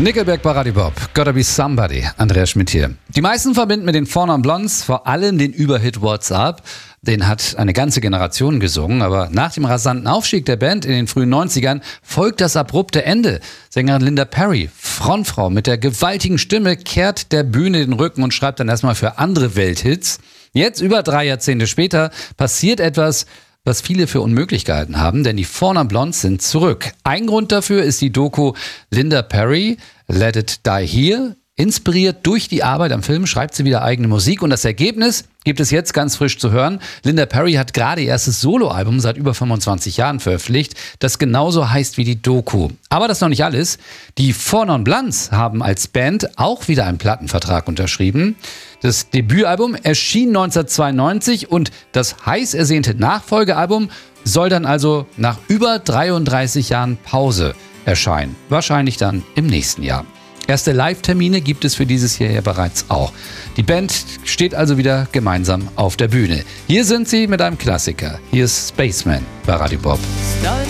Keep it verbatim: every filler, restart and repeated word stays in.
Nickelback bei Radio Bob, Gotta Be Somebody, Andreas Schmidt hier. Die meisten verbinden mit den Four Non Blondes vor allem den Überhit What's Up. Den hat eine ganze Generation gesungen, aber nach dem rasanten Aufstieg der Band in den frühen neunzigern folgt das abrupte Ende. Sängerin Linda Perry, Frontfrau mit der gewaltigen Stimme, kehrt der Bühne den Rücken und schreibt dann erstmal für andere Welthits. Jetzt, über drei Jahrzehnte später, passiert etwas, was viele für unmöglich gehalten haben, denn die Four Non Blondes sind zurück. Ein Grund dafür ist die Doku Linda Perry, Let It Die Here. Inspiriert durch die Arbeit am Film schreibt sie wieder eigene Musik und das Ergebnis gibt es jetzt ganz frisch zu hören. Linda Perry hat gerade ihr erstes Soloalbum seit über fünfundzwanzig Jahren veröffentlicht, das genauso heißt wie die Doku. Aber das ist noch nicht alles. Die Four Non Blondes haben als Band auch wieder einen Plattenvertrag unterschrieben. Das Debütalbum erschien neunzehnhundertzweiundneunzig und das heiß ersehnte Nachfolgealbum soll dann also nach über dreiunddreißig Jahren Pause erscheinen. Wahrscheinlich dann im nächsten Jahr. Erste Live-Termine gibt es für dieses Jahr ja bereits auch. Die Band steht also wieder gemeinsam auf der Bühne. Hier sind sie mit einem Klassiker. Hier ist Spaceman bei Radio Bob.